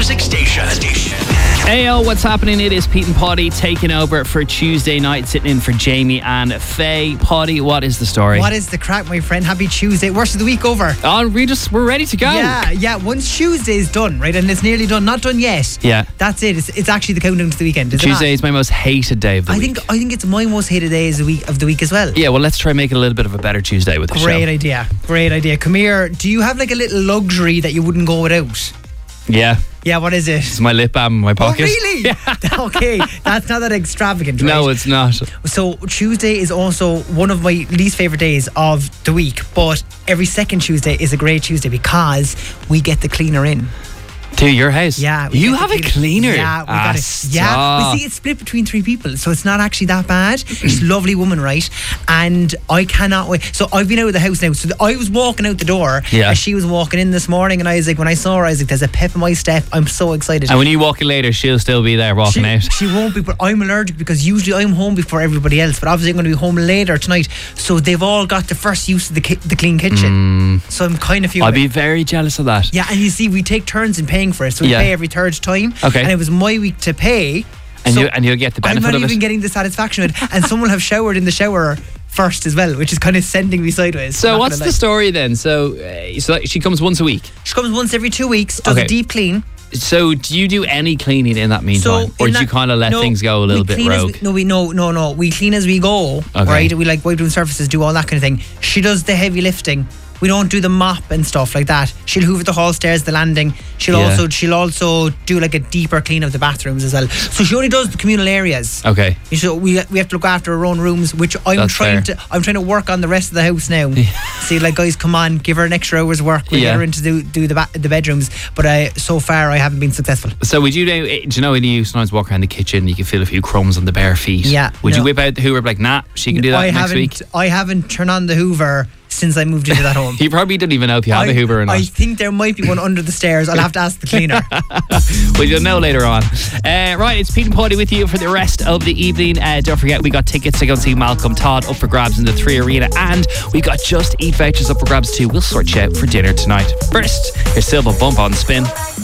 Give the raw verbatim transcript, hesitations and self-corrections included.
music station. Station. Ayo, what's happening? It is Pete and Poddy taking over for Tuesday night, sitting in for Jamie and Faye. Poddy, what is the story? What is the crack, my friend? Happy Tuesday. Worst of the week over. Oh, we just, we're ready to go. Yeah, yeah. Once Tuesday is done, right, and it's nearly done, not done yet. Yeah. That's it. It's, it's actually the countdown to the weekend. Is Tuesday it is my most hated day of the I week. think I think it's my most hated day of the week of the week as well. Yeah, well, let's try and make it a little bit of a better Tuesday with the Great show. idea. Great idea. Come here. Do you have like a little luxury that you wouldn't go without? Yeah. Yeah, what is it? It's my lip balm in my pocket. Oh, really? Yeah. Okay, that's not that extravagant, right? No, it's not. So Tuesday is also one of my least favourite days of the week, but every second Tuesday is a great Tuesday because we get the cleaner in. To your house? Yeah. we You get have the a cleaner? Yeah, we ah, got it. stop. Yeah. We see it's split between three people, so it's not actually that bad. She's a lovely woman, right? And I cannot wait. So I've been out of the house now. So I was walking out the door Yeah. as she was walking in this morning, and I was like, when I saw her, I was like, there's a pep in my step. I'm so excited. And when you walk in later, she'll still be there walking She, out. she won't be, but I'm allergic because usually I'm home before everybody else. But obviously I'm going to be home later tonight, so they've all got the first use of the ki- the clean kitchen. Mm. So I'm kind of feeling. I'd be very jealous of that. Yeah, and you see, we take turns in paying for it, so we Yeah. pay every third time. Okay. And it was my week to pay, And, so you, and you'll get the benefit I'm not of even it. getting the satisfaction of it. And someone will have showered in the shower first as well, which is kind of sending me sideways. So Not what's gonna the lie. story then? So, uh, so she comes once a week. She comes once every two weeks, does Okay. a deep clean. So do you do any cleaning in that meantime? So or in do you that- kind of let no, things go a we little bit clean as rogue? we- no, we no, no, no. We clean as we go, Okay. right? We like wipe down surfaces, do all that kind of thing. She does the heavy lifting. We don't do the mop and stuff like that. She'll hoover the hall stairs, the landing. She'll Yeah. also she'll also do like a deeper clean of the bathrooms as well. So she only does the communal areas. Okay. So we we have to look after our own rooms, which I'm That's trying fair. to I'm trying to work on the rest of the house now. See, like, guys, come on, give her an extra hour's work. We'll Yeah. get her in to do do the ba- the bedrooms. But I so far I haven't been successful. So would you do, do you know when you sometimes walk around the kitchen, you can feel a few crumbs on the bare feet? Yeah, Would you no. whip out the Hoover like, nah, she can do that I next haven't week? I haven't turned on the Hoover since I moved into that home. You probably didn't even know if you have I, a Hoover or not. I think there might be one under the stairs. I'll have to ask the cleaner. Well, you'll know later on. Uh, right, it's Pete and Poddy with you for the rest of the evening. Uh, don't forget, we got tickets to go and see Malcolm Todd up for grabs in the Three Arena, and we got Just Eat vouchers up for grabs too. We'll sort you out for dinner tonight. First, here's Silva Bump on Spin.